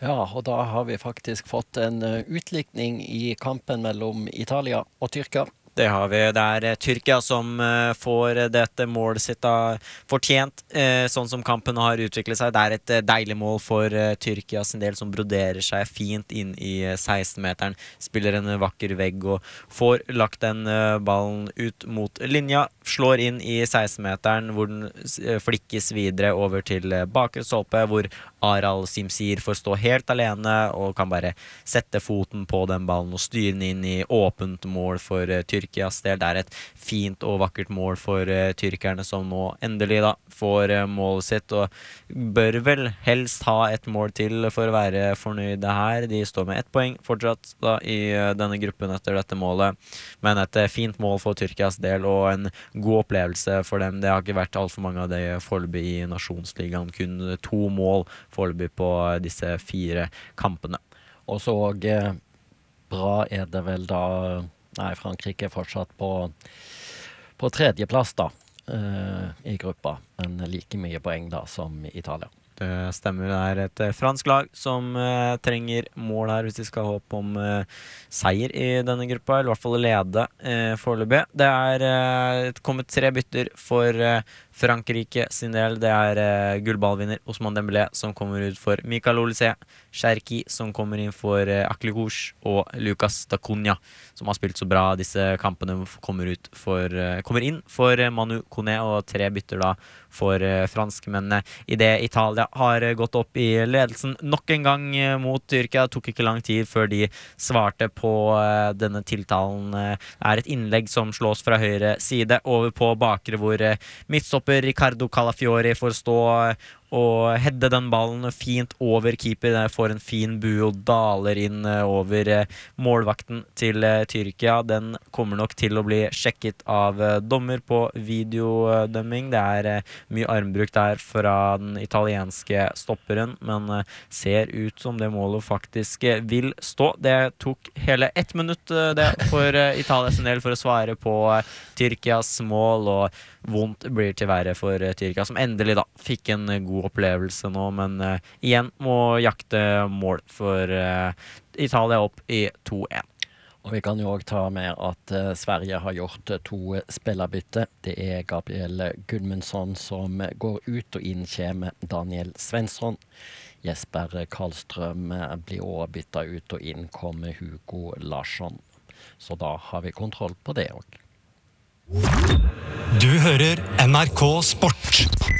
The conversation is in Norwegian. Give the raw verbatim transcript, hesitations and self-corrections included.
Ja, og da har vi faktisk fått en eh, utlikning i kampen mellom Italia og Tyrkia. Det har vi. Det er eh, Tyrkia som eh, får dette målet sitt da fortjent, eh, sånn som kampen har utviklet seg. Det er et eh, deilig mål for eh, Tyrkia sin del, som broderer seg fint inn i eh, seksten-meteren. Spiller en eh, vakker vegg og får lagt den eh, ballen ut mot linja. Slår inn i seksten-meteren, hvor den eh, flikkes videre over til eh, bakre stolpe, hvor Aral Simsir får stå helt alene og kan bare sette foten på den ballen og styre den inn i åpent mål for uh, Tyrkias del. Det er et fint og vakkert mål for uh, tyrkerne, som nå endelig da får uh, målet sitt, og bør vel helst ha et mål til for å være fornøyde her. De står med ett poeng fortsatt da i uh, denne gruppen etter dette målet, men et uh, fint mål for Tyrkias del og en god opplevelse for dem. Det har ikke vært alt for mange av de foreløpig i Nasjonsligaen, kun to mål foreløpig på disse fire kampene. Og så eh, bra er det vel da. Nei, Frankrike er fortsatt på, på tredjeplass da, eh, i gruppa, men like mye poeng da som Italia. Det stemmer. Det er et eh, fransk lag som eh, trenger mål her hvis de skal ha håp om eh, seier i denne gruppa, eller i hvert fall lede eh, foreløpig. Det er eh, kommet tre bytter for eh, Frankrike sin del. Det er eh, gullballvinner Ousmane Dembélé som kommer ut for Mikael Olise, Cherki som kommer inn for eh, Akligouche, og Lucas Dacunia som har spilt så bra disse kampene, kommer, ut for, eh, kommer inn for eh, Manu Koné, og tre bytter da for eh, franskmennene. I det Italia har eh, gått opp i ledelsen nok en gang eh, mot Tyrkia. Det tok ikke lang tid før de svarte på eh, denne tiltalen. Eh, det er et innlegg som slås fra høyre side over på bakre, hvor eh, midtstopper Riccardo Calafiori får stå eh, og hedde den ballen fint over keeper. Der får en fin bue og daler inn eh, over eh, målvakten til eh, Tyrkia. Den kommer nok til å bli sjekket av eh, dommer på videodømming. Det er eh, mye armbruk der fra den italienske stopperen, men eh, ser ut som det målet faktisk eh, vil stå. Det tok hele ett minutt eh, det for eh, Italia sin del for å svare på eh, Tyrkias mål, og vondt blir til være for eh, Tyrkia, som endelig da fikk en eh, god opplevelse nå, men uh, igjen må jakte mål for uh, Italia opp i to én. Og vi kan jo også ta med at uh, Sverige har gjort uh, to spillerbytte. Det er Gabriel Gudmundsson som går ut, og inn kommer Daniel Svensson. Jesper Karlstrøm uh, blir også byttet ut, og inn kommer Hugo Larsson. Så da har vi kontroll på det også. Du hører N R K Sport.